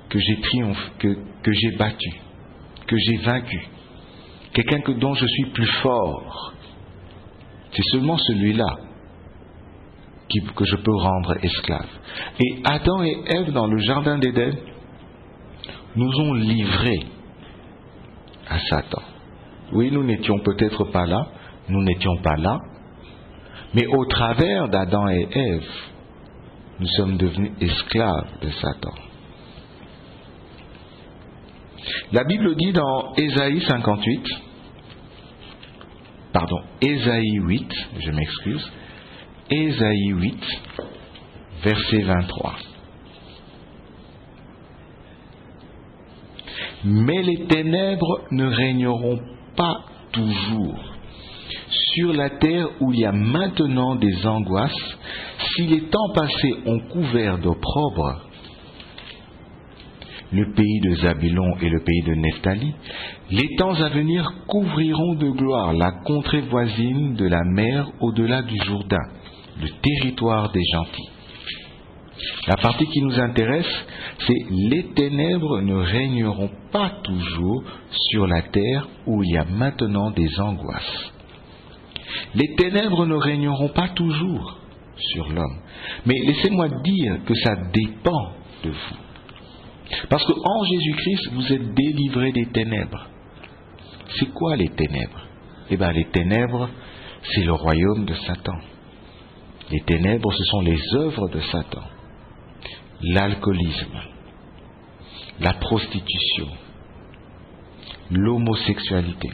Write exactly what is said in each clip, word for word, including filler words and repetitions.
que j'ai triomphe, que, que j'ai battu, que j'ai vaincu, quelqu'un que, dont je suis plus fort. C'est seulement celui-là qui, que je peux rendre esclave. Et Adam et Ève, dans le jardin d'Éden, nous ont livrés à Satan. Oui, nous n'étions peut-être pas là, nous n'étions pas là, mais au travers d'Adam et Ève, nous sommes devenus esclaves de Satan. La Bible dit dans Ésaïe cinquante-huit, pardon, Ésaïe huit, je m'excuse, Ésaïe huit, verset vingt-trois. Mais les ténèbres ne régneront pas toujours sur la terre où il y a maintenant des angoisses, si les temps passés ont couvert d'opprobre le pays de Zabulon et le pays de Nephtali, les temps à venir couvriront de gloire la contrée voisine de la mer au-delà du Jourdain, le territoire des gentils. La partie qui nous intéresse, c'est les ténèbres ne régneront pas toujours sur la terre où il y a maintenant des angoisses. Les ténèbres ne régneront pas toujours sur l'homme. Mais laissez-moi dire que ça dépend de vous. Parce qu'en Jésus-Christ, vous êtes délivrés des ténèbres. C'est quoi les ténèbres? Eh bien, les ténèbres, c'est le royaume de Satan. Les ténèbres, ce sont les œuvres de Satan. L'alcoolisme, la prostitution, l'homosexualité,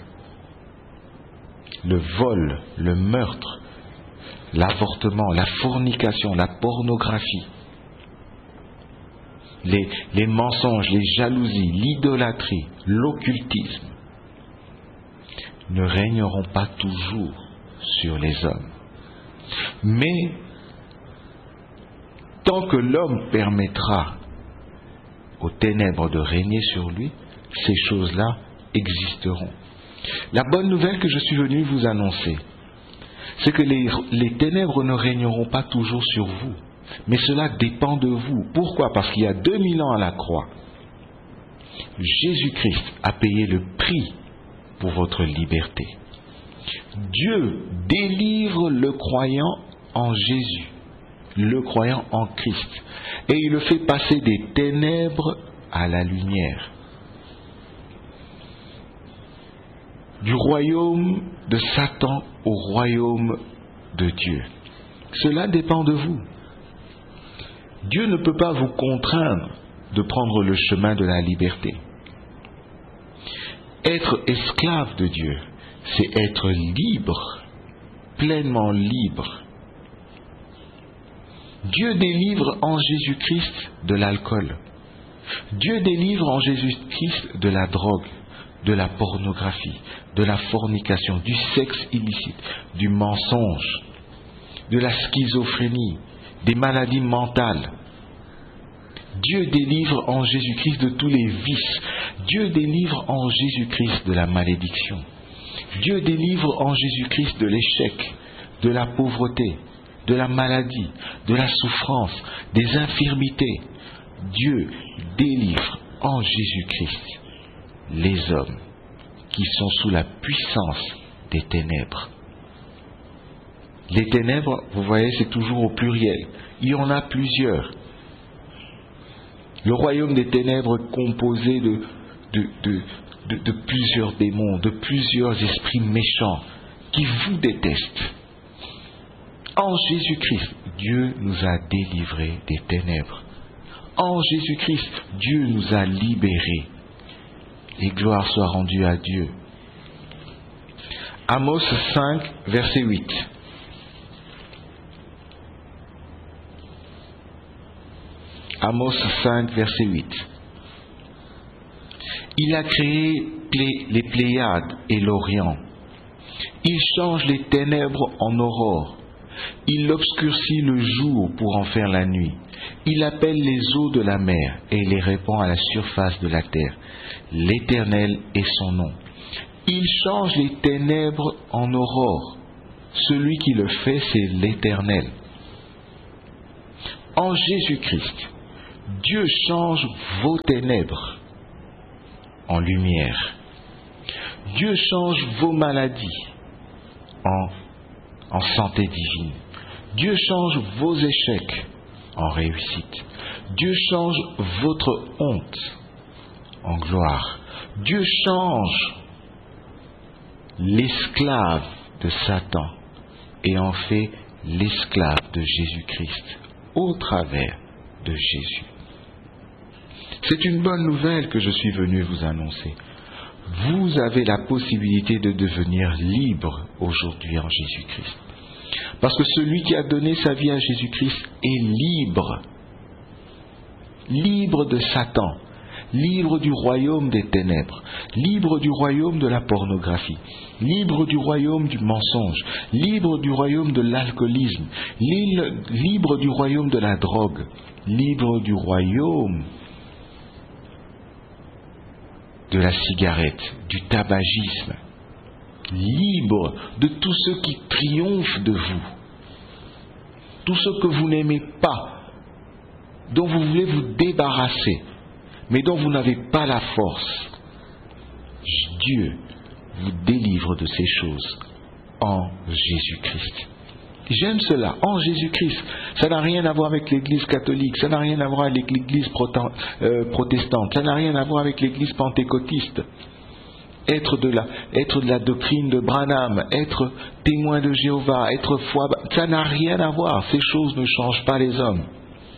le vol, le meurtre, l'avortement, la fornication, la pornographie, les, les mensonges, les jalousies, l'idolâtrie, l'occultisme ne régneront pas toujours sur les hommes. Mais tant que l'homme permettra aux ténèbres de régner sur lui, ces choses-là existeront. La bonne nouvelle que je suis venu vous annoncer, c'est que les, les ténèbres ne régneront pas toujours sur vous, mais cela dépend de vous. Pourquoi? Parce qu'il y a deux mille ans à la croix, Jésus-Christ a payé le prix pour votre liberté. Dieu délivre le croyant en Jésus, le croyant en Christ, et il le fait passer des ténèbres à la lumière, du royaume de Satan au royaume de Dieu. Cela dépend de vous. Dieu ne peut pas vous contraindre de prendre le chemin de la liberté. Être esclave de Dieu, c'est être libre, pleinement libre. Dieu délivre en Jésus-Christ de l'alcool. Dieu délivre en Jésus-Christ de la drogue, de la pornographie, de la fornication, du sexe illicite, du mensonge, de la schizophrénie, des maladies mentales. Dieu délivre en Jésus-Christ de tous les vices. Dieu délivre en Jésus-Christ de la malédiction. Dieu délivre en Jésus-Christ de l'échec, de la pauvreté, de la maladie, de la souffrance, des infirmités. Dieu délivre en Jésus-Christ les hommes qui sont sous la puissance des ténèbres. Les ténèbres, vous voyez, c'est toujours au pluriel. Il y en a plusieurs. Le royaume des ténèbres est composé de, de, de, de, de plusieurs démons, de plusieurs esprits méchants qui vous détestent. En Jésus-Christ, Dieu nous a délivrés des ténèbres. En Jésus-Christ, Dieu nous a libérés. Et gloire soit rendue à Dieu. Amos cinq, verset huit. Amos cinq, verset huit. Il a créé les Pléiades et l'Orient. Il change les ténèbres en aurore. Il obscurcit le jour pour en faire la nuit. Il appelle les eaux de la mer et les répand à la surface de la terre. L'Éternel est son nom. Il change les ténèbres en aurore. Celui qui le fait, c'est l'Éternel. En Jésus-Christ, Dieu change vos ténèbres en lumière. Dieu change vos maladies en, en santé divine. Dieu change vos échecs en réussite. Dieu change votre honte en gloire. Dieu change l'esclave de Satan et en fait l'esclave de Jésus-Christ au travers de Jésus. C'est une bonne nouvelle que je suis venu vous annoncer. Vous avez la possibilité de devenir libre aujourd'hui en Jésus-Christ. Parce que celui qui a donné sa vie à Jésus-Christ est libre. Libre de Satan. Libre du royaume des ténèbres. Libre du royaume de la pornographie. Libre du royaume du mensonge. Libre du royaume de l'alcoolisme. Libre du royaume de la drogue. Libre du royaume de la cigarette, du tabagisme, libre de tous ceux qui triomphent de vous, tous ceux que vous n'aimez pas, dont vous voulez vous débarrasser, mais dont vous n'avez pas la force. Dieu vous délivre de ces choses en Jésus-Christ. J'aime cela, en Jésus-Christ. Ça n'a rien à voir avec l'Église catholique, ça n'a rien à voir avec l'Église protestante, ça n'a rien à voir avec l'Église pentecôtiste. Être de la, être de la doctrine de Branham, être témoin de Jéhovah, être foi, ça n'a rien à voir. Ces choses ne changent pas les hommes.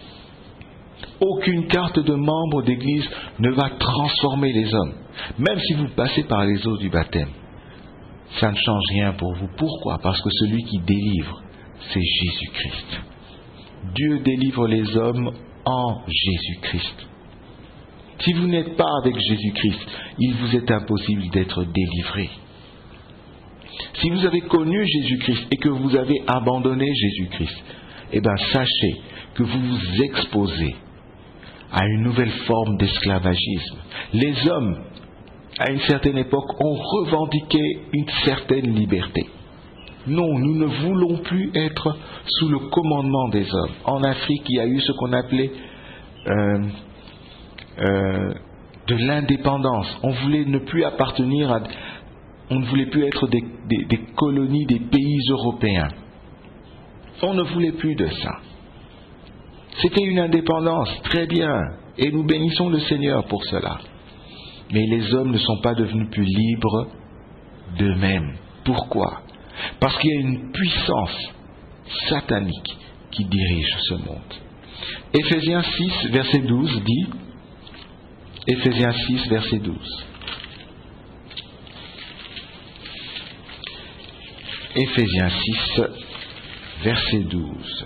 Aucune carte de membre d'Église ne va transformer les hommes, même si vous passez par les eaux du baptême. Ça ne change rien pour vous. Pourquoi? Parce que celui qui délivre, c'est Jésus-Christ. Dieu délivre les hommes en Jésus-Christ. Si vous n'êtes pas avec Jésus-Christ, il vous est impossible d'être délivré. Si vous avez connu Jésus-Christ et que vous avez abandonné Jésus-Christ, eh bien sachez que vous vous exposez à une nouvelle forme d'esclavagisme. Les hommes, à une certaine époque, ont revendiqué une certaine liberté. Non, nous ne voulons plus être sous le commandement des hommes. En Afrique, il y a eu ce qu'on appelait euh, euh, de l'indépendance. On voulait ne plus appartenir à... On ne voulait plus être des, des, des colonies des pays européens. On ne voulait plus de ça. C'était une indépendance, très bien. Et nous bénissons le Seigneur pour cela. Mais les hommes ne sont pas devenus plus libres d'eux-mêmes. Pourquoi? Parce qu'il y a une puissance satanique qui dirige ce monde. Éphésiens six, verset douze dit, Éphésiens six, verset douze. Éphésiens six, verset douze.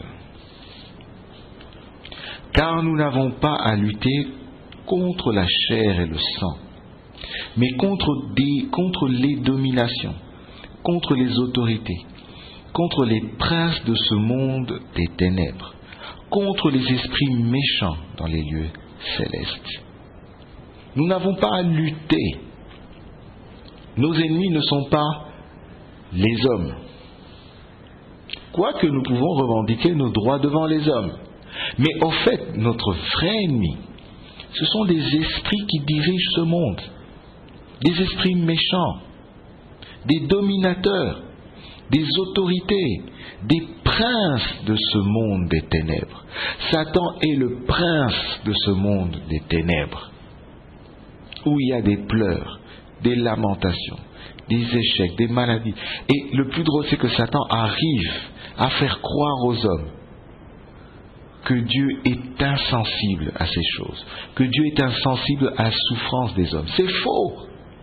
Car nous n'avons pas à lutter contre la chair et le sang, mais contre, des, contre les dominations, contre les autorités, contre les princes de ce monde des ténèbres, contre les esprits méchants dans les lieux célestes. Nous n'avons pas à lutter. Nos ennemis ne sont pas les hommes. Quoique nous pouvons revendiquer nos droits devant les hommes. Mais au fait, notre vrai ennemi, ce sont des esprits qui dirigent ce monde. Des esprits méchants, des dominateurs, des autorités, des princes de ce monde des ténèbres. Satan est le prince de ce monde des ténèbres, où il y a des pleurs, des lamentations, des échecs, des maladies. Et le plus drôle, c'est que Satan arrive à faire croire aux hommes que Dieu est insensible à ces choses, que Dieu est insensible à la souffrance des hommes. C'est faux.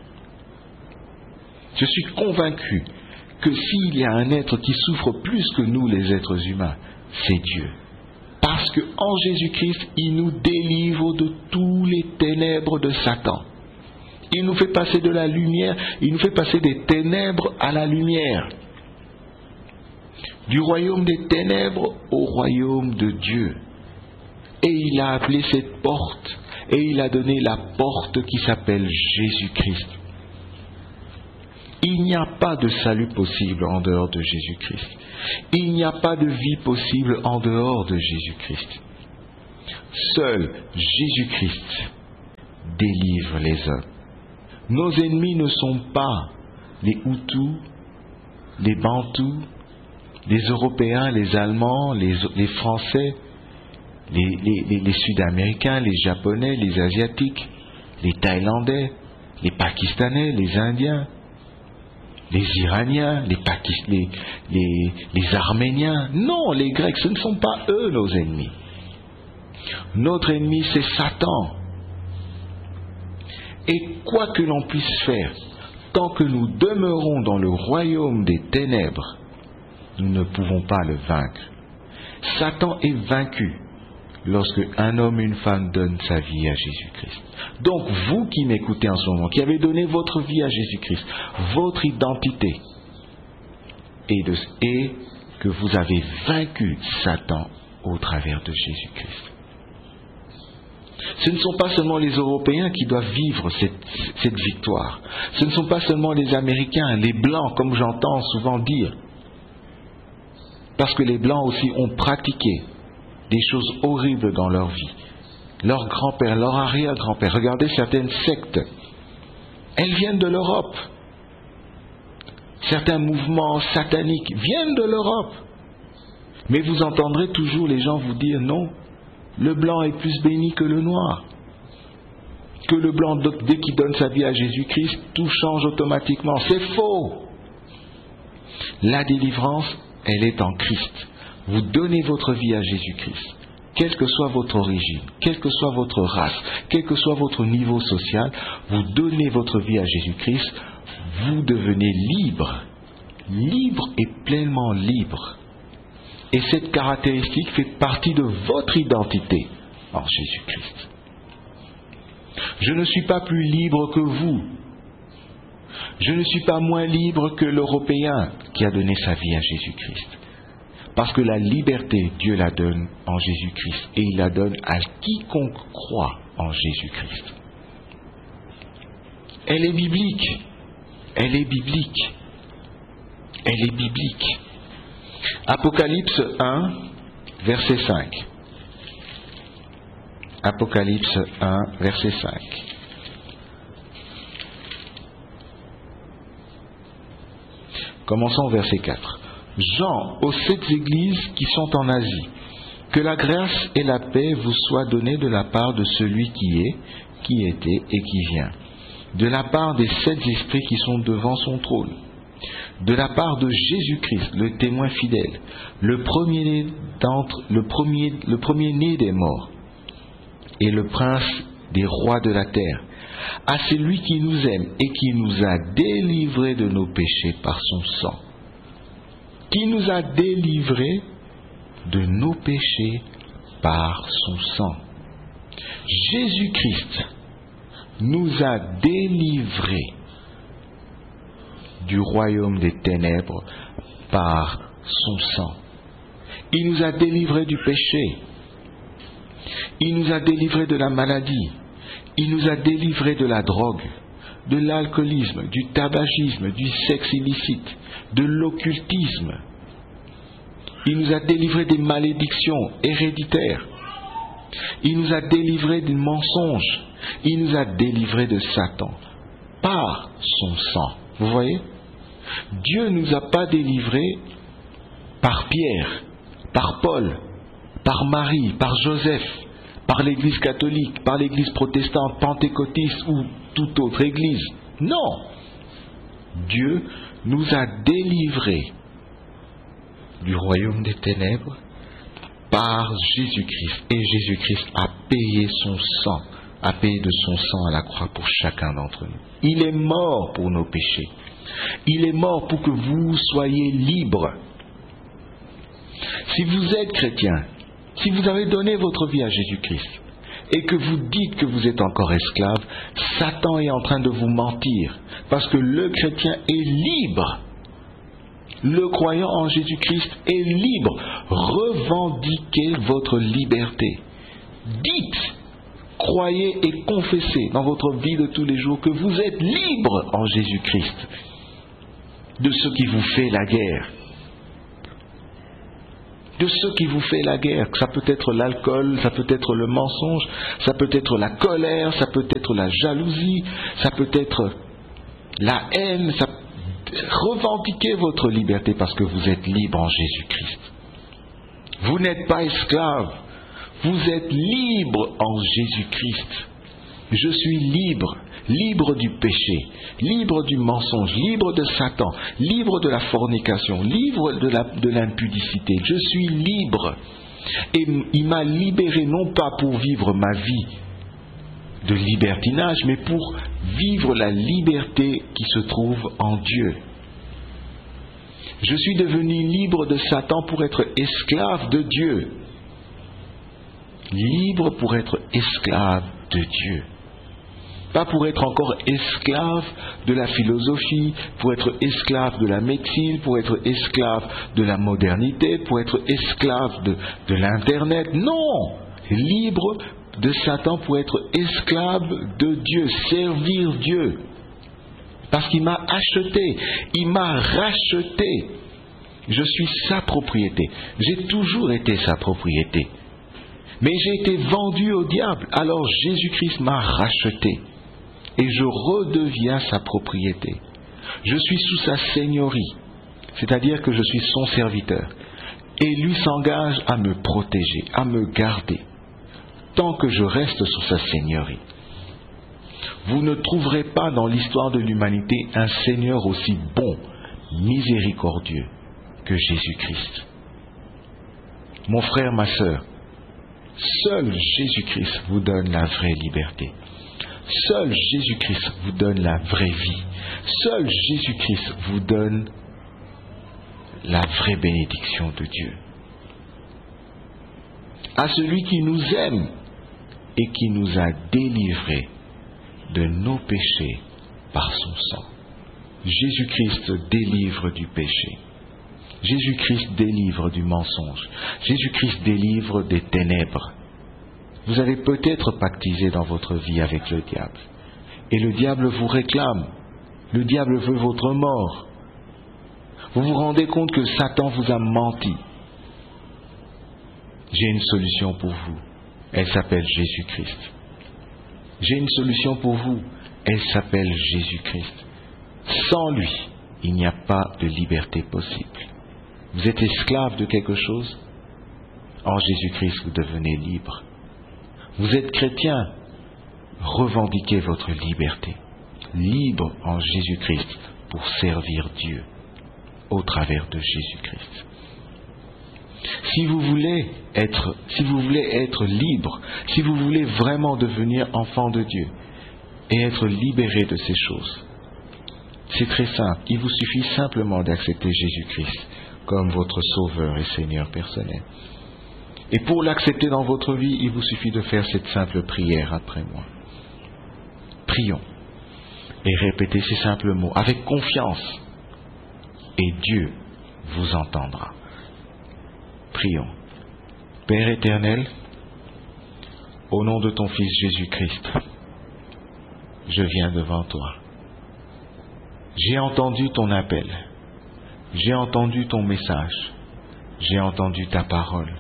Je suis convaincu que s'il y a un être qui souffre plus que nous, les êtres humains, c'est Dieu. Parce qu'en Jésus-Christ, il nous délivre de tous les ténèbres de Satan. Il nous fait passer de la lumière, il nous fait passer des ténèbres à la lumière. Du royaume des ténèbres au royaume de Dieu. Et il a appelé cette porte, et il a donné la porte qui s'appelle Jésus-Christ. Il n'y a pas de salut possible en dehors de Jésus-Christ. Il n'y a pas de vie possible en dehors de Jésus-Christ. Seul Jésus-Christ délivre les hommes. Nos ennemis ne sont pas les Hutus, les Bantous, les Européens, les Allemands, les, les Français, les, les, les, les Sud-Américains, les Japonais, les Asiatiques, les Thaïlandais, les Pakistanais, les Indiens, les Iraniens, les, Pakis, les, les, les Arméniens. Non, les Grecs, ce ne sont pas eux nos ennemis. Notre ennemi, c'est Satan. Et quoi que l'on puisse faire, tant que nous demeurons dans le royaume des ténèbres, nous ne pouvons pas le vaincre. Satan est vaincu lorsque un homme et une femme donnent sa vie à Jésus-Christ. Donc vous qui m'écoutez en ce moment, qui avez donné votre vie à Jésus-Christ, votre identité, et, de, et que vous avez vaincu Satan au travers de Jésus-Christ. Ce ne sont pas seulement les Européens qui doivent vivre cette, cette victoire. Ce ne sont pas seulement les Américains, les Blancs, comme j'entends souvent dire. Parce que les Blancs aussi ont pratiqué des choses horribles dans leur vie. Leur grand-père, leur arrière-grand-père. Regardez certaines sectes. Elles viennent de l'Europe. Certains mouvements sataniques viennent de l'Europe. Mais vous entendrez toujours les gens vous dire non. Le blanc est plus béni que le noir. Que le blanc, dès qu'il donne sa vie à Jésus-Christ, tout change automatiquement. C'est faux. La délivrance, elle est en Christ. Vous donnez votre vie à Jésus-Christ. Quelle que soit votre origine, quelle que soit votre race, quel que soit votre niveau social, vous donnez votre vie à Jésus-Christ, vous devenez libre. Libre et pleinement libre. Et cette caractéristique fait partie de votre identité en Jésus-Christ. Je ne suis pas plus libre que vous. Je ne suis pas moins libre que l'Européen qui a donné sa vie à Jésus-Christ. Parce que la liberté, Dieu la donne en Jésus-Christ. Et il la donne à quiconque croit en Jésus-Christ. Elle est biblique. Elle est biblique. Elle est biblique. Apocalypse un, verset cinq. Apocalypse un, verset cinq. Commençons au verset quatre. Jean, aux sept églises qui sont en Asie, que la grâce et la paix vous soient données de la part de celui qui est, qui était et qui vient, de la part des sept esprits qui sont devant son trône, de la part de Jésus-Christ, le témoin fidèle, le premier-né d'entre, le premier, le premier-né des morts, et le prince des rois de la terre, à celui qui nous aime et qui nous a délivrés de nos péchés par son sang, qui nous a délivrés de nos péchés par son sang. Jésus-Christ nous a délivrés du royaume des ténèbres par son sang. Il nous a délivrés du péché. Il nous a délivrés de la maladie. Il nous a délivrés de la drogue, de l'alcoolisme, du tabagisme, du sexe illicite, de l'occultisme. Il nous a délivrés des malédictions héréditaires. Il nous a délivrés des mensonges. Il nous a délivrés de Satan par son sang. Vous voyez? Dieu ne nous a pas délivrés par Pierre, par Paul, par Marie, par Joseph, par l'Église catholique, par l'Église protestante, pentecôtiste ou toute autre Église. Non! Dieu nous a délivrés du royaume des ténèbres par Jésus-Christ. Et Jésus-Christ a payé son sang, a payé de son sang à la croix pour chacun d'entre nous. Il est mort pour nos péchés. Il est mort pour que vous soyez libres. Si vous êtes chrétien, si vous avez donné votre vie à Jésus-Christ et que vous dites que vous êtes encore esclave, Satan est en train de vous mentir, parce que le chrétien est libre. Le croyant en Jésus-Christ est libre. Revendiquez votre liberté. Dites, croyez et confessez dans votre vie de tous les jours que vous êtes libre en Jésus-Christ de ce qui vous fait la guerre. de ce qui vous fait la guerre. Ça peut être l'alcool, ça peut être le mensonge, ça peut être la colère, ça peut être la jalousie, ça peut être la haine. Ça... Revendiquez votre liberté parce que vous êtes libre en Jésus-Christ. Vous n'êtes pas esclave, vous êtes libre en Jésus-Christ. Je suis libre, libre du péché, libre du mensonge, libre de Satan, libre de la fornication, libre de, la, de l'impudicité. Je suis libre. Et il m'a libéré non pas pour vivre ma vie de libertinage, mais pour vivre la liberté qui se trouve en Dieu. Je suis devenu libre de Satan pour être esclave de Dieu. Libre pour être esclave de Dieu. Pas pour être encore esclave de la philosophie, pour être esclave de la médecine, pour être esclave de la modernité, pour être esclave de, de l'Internet. Non! Libre de Satan pour être esclave de Dieu, servir Dieu. Parce qu'il m'a acheté, il m'a racheté. Je suis sa propriété. J'ai toujours été sa propriété. Mais j'ai été vendu au diable, alors Jésus-Christ m'a racheté. Et je redeviens sa propriété. Je suis sous sa seigneurie, c'est-à-dire que je suis son serviteur. Et lui s'engage à me protéger, à me garder, tant que je reste sous sa seigneurie. Vous ne trouverez pas dans l'histoire de l'humanité un Seigneur aussi bon, miséricordieux que Jésus-Christ. Mon frère, ma sœur, seul Jésus-Christ vous donne la vraie liberté. Seul Jésus-Christ vous donne la vraie vie. Seul Jésus-Christ vous donne la vraie bénédiction de Dieu. À celui qui nous aime et qui nous a délivrés de nos péchés par son sang. Jésus-Christ délivre du péché. Jésus-Christ délivre du mensonge. Jésus-Christ délivre des ténèbres. Vous avez peut-être pactisé dans votre vie avec le diable. Et le diable vous réclame. Le diable veut votre mort. Vous vous rendez compte que Satan vous a menti. J'ai une solution pour vous. Elle s'appelle Jésus-Christ. J'ai une solution pour vous. Elle s'appelle Jésus-Christ. Sans lui, il n'y a pas de liberté possible. Vous êtes esclave de quelque chose? En Jésus-Christ, vous devenez libre. Vous êtes chrétien? Revendiquez votre liberté. Libre en Jésus-Christ pour servir Dieu au travers de Jésus-Christ. Si vous voulez être, si vous voulez être libre, si vous voulez vraiment devenir enfant de Dieu et être libéré de ces choses, c'est très simple. Il vous suffit simplement d'accepter Jésus-Christ comme votre sauveur et Seigneur personnel. Et pour l'accepter dans votre vie, il vous suffit de faire cette simple prière après moi. Prions et répétez ces simples mots avec confiance et Dieu vous entendra. Prions. Père éternel, au nom de ton Fils Jésus-Christ, je viens devant toi. J'ai entendu ton appel. J'ai entendu ton message. J'ai entendu ta parole.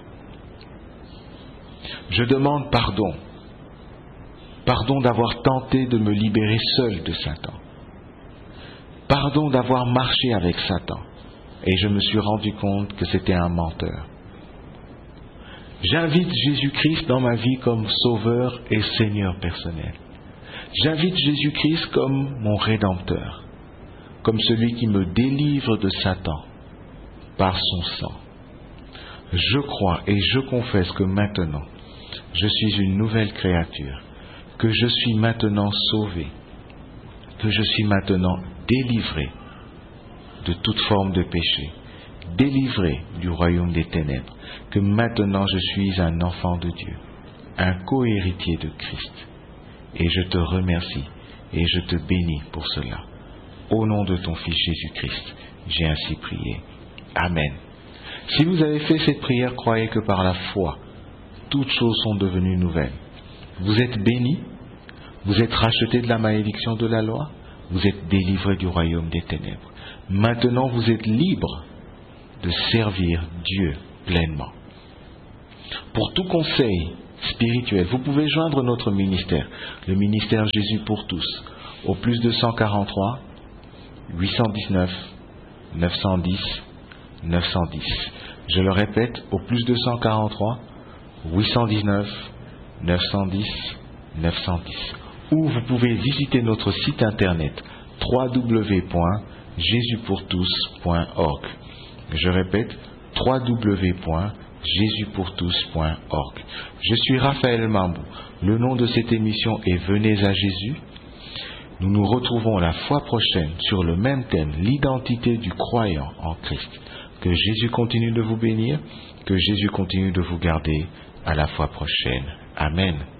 Je demande pardon. Pardon d'avoir tenté de me libérer seul de Satan. Pardon d'avoir marché avec Satan. Et je me suis rendu compte que c'était un menteur. J'invite Jésus-Christ dans ma vie comme sauveur et Seigneur personnel. J'invite Jésus-Christ comme mon Rédempteur, comme celui qui me délivre de Satan par son sang. Je crois et je confesse que maintenant, je suis une nouvelle créature, que je suis maintenant sauvé, que je suis maintenant délivré de toute forme de péché, délivré du royaume des ténèbres, que maintenant je suis un enfant de Dieu, un co-héritier de Christ. Et je te remercie et je te bénis pour cela. Au nom de ton Fils Jésus-Christ, j'ai ainsi prié. Amen. Si vous avez fait cette prière, croyez que par la foi, toutes choses sont devenues nouvelles. Vous êtes bénis, vous êtes rachetés de la malédiction de la loi, vous êtes délivrés du royaume des ténèbres. Maintenant, vous êtes libres de servir Dieu pleinement. Pour tout conseil spirituel, vous pouvez joindre notre ministère, le ministère Jésus pour tous, au plus deux cent quarante-trois, huit cent dix-neuf, neuf cent dix, neuf cent dix. Je le répète, au plus deux cent quarante-trois, huit cent dix-neuf, neuf cent dix, neuf cent dix. Ou vous pouvez visiter notre site internet w w w point jésus pour tous point org. Je répète, w w w point jésus pour tous point org. Je suis Raphaël Mambou. Le nom de cette émission est Venez à Jésus. Nous nous retrouvons la fois prochaine sur le même thème, l'identité du croyant en Christ. Que Jésus continue de vous bénir, que Jésus continue de vous garder. À la fois prochaine. Amen.